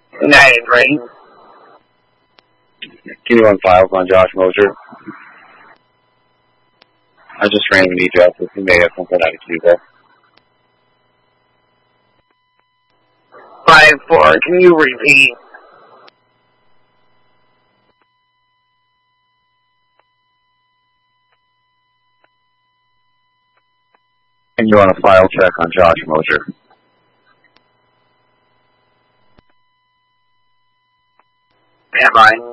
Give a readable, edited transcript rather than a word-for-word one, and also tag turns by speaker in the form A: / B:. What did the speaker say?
A: United, right?
B: Give me 1 files on Josh Mosier. I just randomly need justice. He may have something out of Cuba.
A: 5-4, can you repeat?
B: And you want a file check on Josh Mosier.
A: Am I?